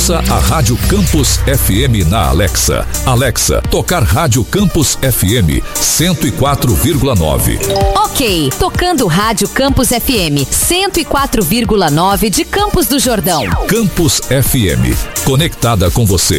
Ouça a Rádio Campus FM na Alexa. Alexa, tocar Rádio Campus FM 104,9. Ok, tocando Rádio Campus FM 104,9 de Campos do Jordão. Campus FM, conectada com você.